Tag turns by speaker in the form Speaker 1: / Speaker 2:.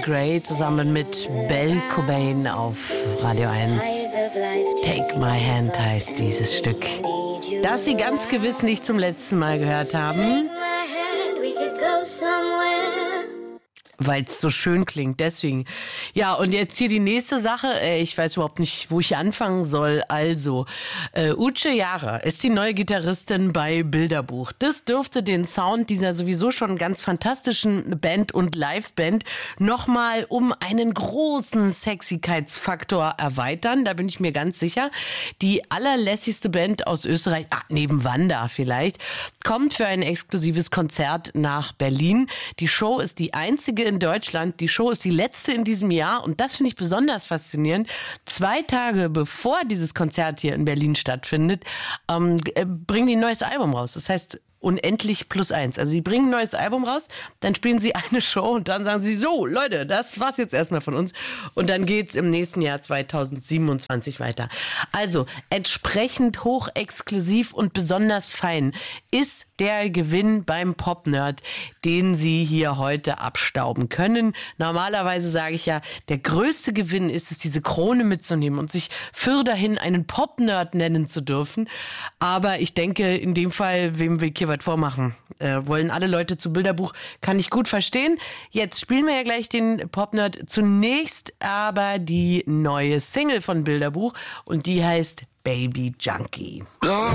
Speaker 1: Gray zusammen mit Belle Cobain auf Radio 1. Take My Hand heißt dieses Stück, das Sie ganz gewiss nicht zum letzten Mal gehört haben, weil es so schön klingt, deswegen. Ja, und jetzt hier die nächste Sache. Ich weiß überhaupt nicht, wo ich anfangen soll. Also, Uche Jara ist die neue Gitarristin bei Bilderbuch. Das dürfte den Sound dieser sowieso schon ganz fantastischen Band und Liveband nochmal um einen großen Sexigkeitsfaktor erweitern. Da bin ich mir ganz sicher. Die allerlässigste Band aus Österreich, neben Wanda vielleicht, kommt für ein exklusives Konzert nach Berlin. Die Show ist die einzige in Deutschland. Die Show ist die letzte in diesem Jahr und das finde ich besonders faszinierend. 2 Tage bevor dieses Konzert hier in Berlin stattfindet, bringen die ein neues Album raus. Das heißt Unendlich +1. Also sie bringen ein neues Album raus, dann spielen sie eine Show und dann sagen sie, so Leute, das war's jetzt erstmal von uns. Und dann geht's im nächsten Jahr 2027 weiter. Also entsprechend hochexklusiv und besonders fein ist der Gewinn beim Pop-Nerd, den Sie hier heute abstauben können. Normalerweise sage ich ja, der größte Gewinn ist es, diese Krone mitzunehmen und sich für dahin einen Pop-Nerd nennen zu dürfen. Aber ich denke, in dem Fall, wem wir hier was vormachen, wollen alle Leute zu Bilderbuch, kann ich gut verstehen. Jetzt spielen wir ja gleich den Pop-Nerd. Zunächst aber die neue Single von Bilderbuch und die heißt Baby Junkie.